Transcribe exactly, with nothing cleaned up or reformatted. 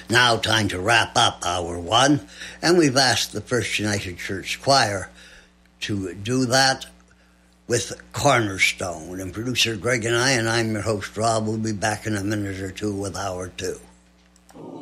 Now time to wrap up hour one, and we've asked the First United Church Choir to do that with Cornerstone. And producer Greg and I, and I'm your host Rob, will be back in a minute or two with hour two.